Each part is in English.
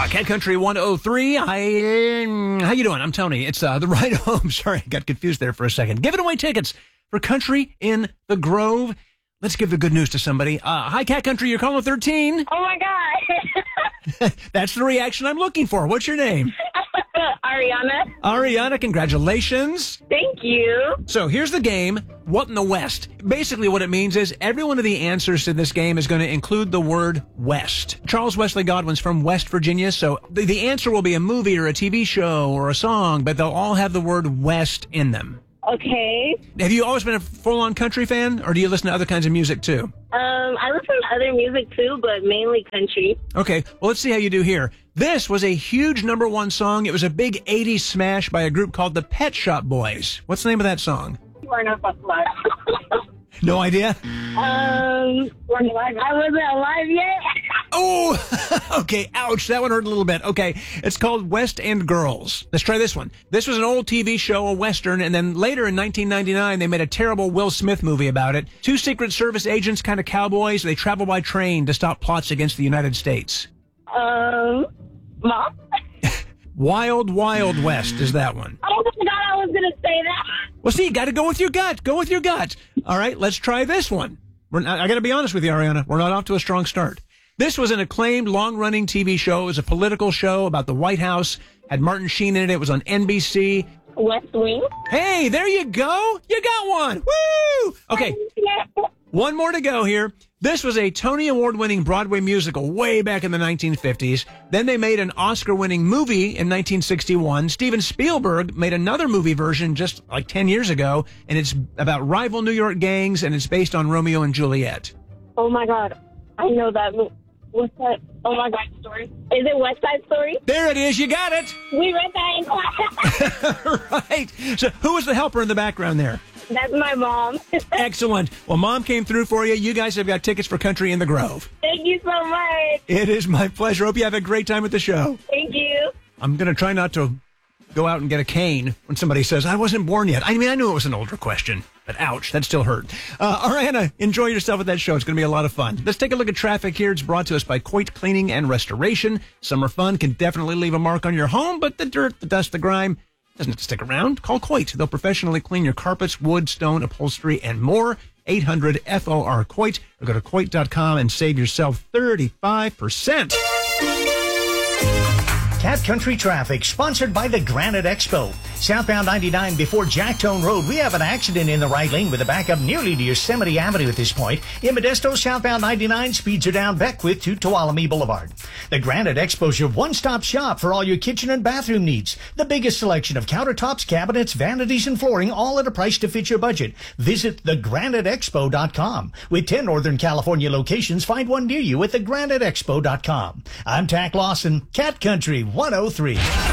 Cat Country 103. How you doing? I'm Tony. It's the ride home. Sorry, I got confused there for a second. Giving away tickets for Country in the Grove. Let's give the good news to somebody. Hi, Cat Country. You're calling 13. Oh, my God. That's the reaction I'm looking for. What's your name? Ariana. Ariana, congratulations. Thank you. So here's the game, What in the West? Basically what it means is every one of the answers to this game is going to include the word West. Charles Wesley Godwin's from West Virginia, so the answer will be a movie or a TV show or a song, but they'll all have the word West in them. Okay. Have you always been a full-on country fan, or do you listen to other kinds of music too? I listen to other music too, but mainly country. Okay, well, let's see how you do here. This was a huge #1 song. It was a big 80s smash by a group called the Pet Shop Boys. What's the name of that song? You are not alive. No idea? I wasn't alive yet. Oh, okay, ouch, that one hurt a little bit. Okay, it's called West End Girls. Let's try this one. This was an old TV show, a Western, and then later in 1999, they made a terrible Will Smith movie about it. Two Secret Service agents, kind of cowboys, they travel by train to stop plots against the United States. Mom? Wild Wild West is that one. Oh, my God, I was going to say that. Well, see, you got to go with your gut. Go with your gut. All right, let's try this one. I got to be honest with you, Ariana. We're not off to a strong start. This was an acclaimed, long-running TV show. It was a political show about the White House. Had Martin Sheen in it. It was on NBC. West Wing? Hey, there you go. You got one. Woo! Okay, one more to go here. This was a Tony Award-winning Broadway musical way back in the 1950s. Then they made an Oscar-winning movie in 1961. Steven Spielberg made another movie version just like 10 years ago, and it's about rival New York gangs, and it's based on Romeo and Juliet. Oh, my God. I know that movie. What's that? Oh, my God, story. Is it West Side Story? There it is. You got it. We read that in class. Right. So who was the helper in the background there? That's my mom. Excellent. Well, Mom came through for you. You guys have got tickets for Country in the Grove. Thank you so much. It is my pleasure. Hope you have a great time at the show. Thank you. I'm going to try not to go out and get a cane when somebody says, I wasn't born yet. I mean, I knew it was an older question, but ouch, that still hurt. Ariana, enjoy yourself at that show. It's going to be a lot of fun. Let's take a look at traffic here. It's brought to us by Coit Cleaning and Restoration. Summer fun can definitely leave a mark on your home, but the dirt, the dust, the grime doesn't have to stick around. Call Coit. They'll professionally clean your carpets, wood, stone, upholstery, and more. 800-FOR-COIT, or go to Coit.com and save yourself 35%. Cat Country Traffic, sponsored by the Granite Expo. Southbound 99 before Jacktone Road, we have an accident in the right lane with a backup nearly to Yosemite Avenue at this point. In Modesto, southbound 99, speeds are down Beckwith to Tuolumne Boulevard. The Granite Expo is your one-stop shop for all your kitchen and bathroom needs. The biggest selection of countertops, cabinets, vanities, and flooring, all at a price to fit your budget. Visit thegraniteexpo.com. With 10 Northern California locations, find one near you at thegraniteexpo.com. I'm Tack Lawson, Cat Country 103.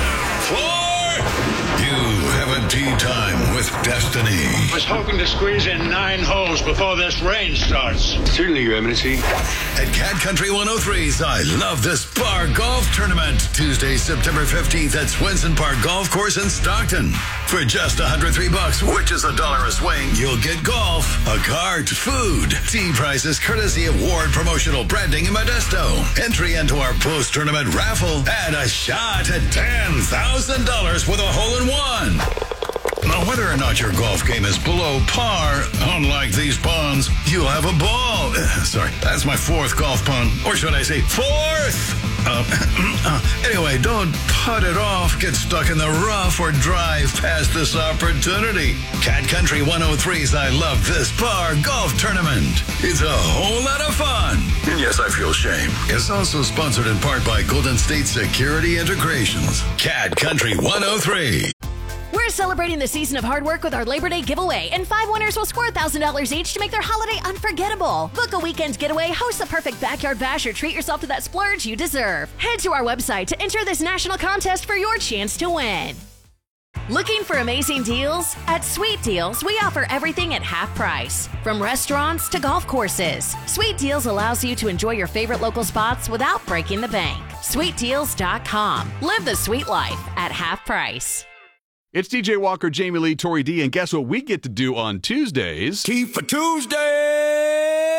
You have a tea time with Destiny. I was hoping to squeeze in 9 holes before this rain starts. Certainly, Your Eminency. At Cat Country 103's I Love This Bar Golf Tournament, Tuesday, September 15th at Swenson Park Golf Course in Stockton. For just $103, which is $1 a swing, you'll get golf, a cart, food, tea prices courtesy of Ward Promotional Branding in Modesto. Entry into our post-tournament raffle and a shot at $10,000 with a hole-in-one. Now, whether or not your golf game is below par, unlike these ponds, you'll have a ball. Sorry, that's my 4th golf pun. Or should I say 4th? Anyway, don't putt it off, get stuck in the rough, or drive past this opportunity. Cat Country 103's I Love This Bar Golf Tournament. It's a whole lot of fun. And yes, I feel shame. It's also sponsored in part by Golden State Security Integrations. Cat Country 103. We're celebrating the season of hard work with our Labor Day giveaway, and 5 winners will score $1,000 each to make their holiday unforgettable. Book a weekend getaway, host the perfect backyard bash, or treat yourself to that splurge you deserve. Head to our website to enter this national contest for your chance to win. Looking for amazing deals? At Sweet Deals, we offer everything at half price. From restaurants to golf courses, Sweet Deals allows you to enjoy your favorite local spots without breaking the bank. SweetDeals.com. Live the sweet life at half price. It's TJ Walker, Jamie Lee, Tori D, and guess what we get to do on Tuesdays? Tea for Tuesday!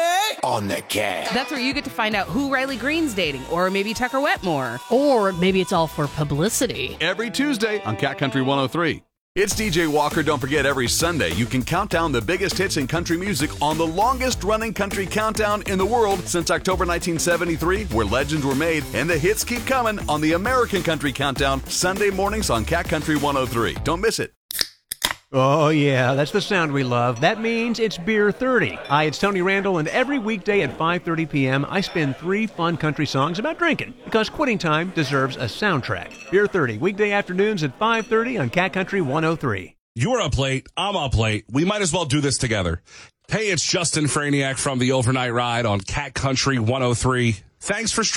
on the Cat. That's where you get to find out who Riley Green's dating, or maybe Tucker Wetmore. Or maybe it's all for publicity. Every Tuesday on Cat Country 103. It's DJ Walker. Don't forget, every Sunday you can count down the biggest hits in country music on the longest-running country countdown in the world since October 1973, where legends were made, and the hits keep coming on the American Country Countdown, Sunday mornings on Cat Country 103. Don't miss it. Oh, yeah, that's the sound we love. That means it's Beer 30. Hi, it's Tony Randall, and every weekday at 5:30 p.m., I spin 3 fun country songs about drinking, because quitting time deserves a soundtrack. Beer 30, weekday afternoons at 5:30 on Cat Country 103. You're up late, I'm up late. We might as well do this together. Hey, it's Justin Franiak from the Overnight Ride on Cat Country 103. Thanks for